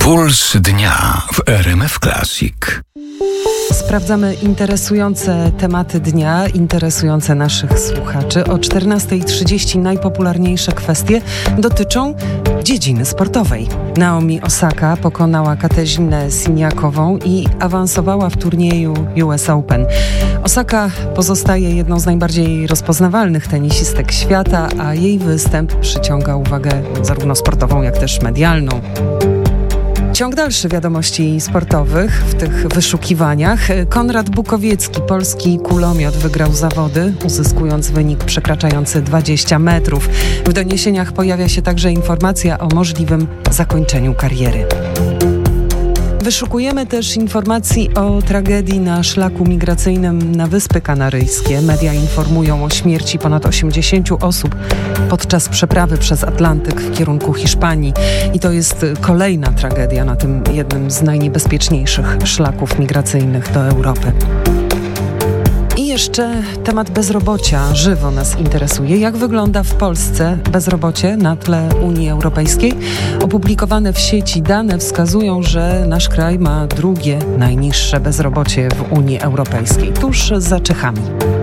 Puls dnia w RMF Classic. Sprawdzamy interesujące tematy dnia, interesujące naszych słuchaczy. O 14:30 najpopularniejsze kwestie dotyczą dziedziny sportowej. Naomi Osaka pokonała Katerzynę Siniakową i awansowała w turnieju US Open. Osaka pozostaje jedną z najbardziej rozpoznawalnych tenisistek świata, a jej występ przyciąga uwagę zarówno sportową, jak też medialną. Ciąg dalszy wiadomości sportowych w tych wyszukiwaniach. Konrad Bukowiecki, polski kulomiot, wygrał zawody, uzyskując wynik przekraczający 20 metrów. W doniesieniach pojawia się także informacja o możliwym zakończeniu kariery. Wyszukujemy też informacji o tragedii na szlaku migracyjnym na Wyspy Kanaryjskie. Media informują o śmierci ponad 80 osób podczas przeprawy przez Atlantyk w kierunku Hiszpanii. I to jest kolejna tragedia na tym jednym z najniebezpieczniejszych szlaków migracyjnych do Europy. I jeszcze temat bezrobocia żywo nas interesuje. Jak wygląda w Polsce bezrobocie na tle Unii Europejskiej? Opublikowane w sieci dane wskazują, że nasz kraj ma drugie najniższe bezrobocie w Unii Europejskiej, tuż za Czechami.